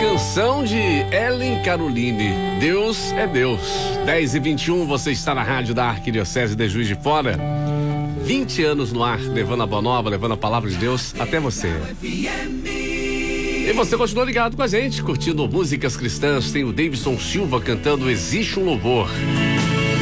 canção de Ellen Caroline, Deus é Deus. 10h21, você está na rádio da Arquidiocese de Juiz de Fora. 20 anos no ar, levando a boa nova, levando a palavra de Deus até você. E você continua ligado com a gente, curtindo músicas cristãs. Tem o Davidson Silva cantando Existe um Louvor.